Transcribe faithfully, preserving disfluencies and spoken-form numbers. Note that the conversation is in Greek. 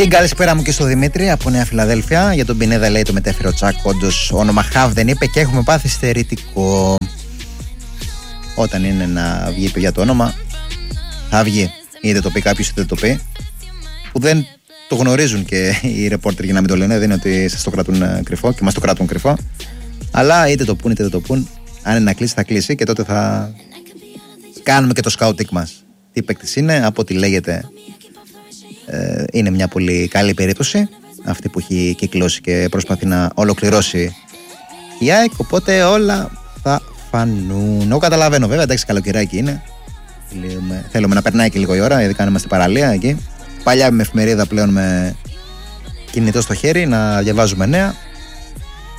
Την καλησπέρα μου και στο Δημήτρη από Νέα Φιλαδέλφια. Για τον Πινέδα λέει το μετέφερε ο Τσάκ. Όντως όνομα Χαβ δεν είπε και έχουμε πάθει στερητικό. Όταν είναι να βγει για το όνομα, θα βγει. Είτε το πει κάποιος είτε το πει. Που δεν το γνωρίζουν και οι ρεπόρτερ για να μην το λένε. Δεν είναι ότι σας το κρατούν κρυφό και μας το κρατούν κρυφό. Αλλά είτε το πούν είτε δεν το πούν. Αν είναι να κλείσει, θα κλείσει και τότε θα κάνουμε και το σκάουτικ μας. Τι παίκτης είναι, από ό,τι λέγεται. Ε, είναι μια πολύ καλή περίπτωση αυτή που έχει κυκλώσει και προσπαθεί να ολοκληρώσει η ΑΕΚ, οπότε όλα θα φανούν. Εγώ καταλαβαίνω βέβαια, εντάξει, καλοκαιράκι είναι. Θέλουμε, θέλουμε να περνάει και λίγο η ώρα, ειδικά αν είμαστε παραλία εκεί. Παλιά με εφημερίδα, πλέον με κινητό στο χέρι, να διαβάζουμε νέα.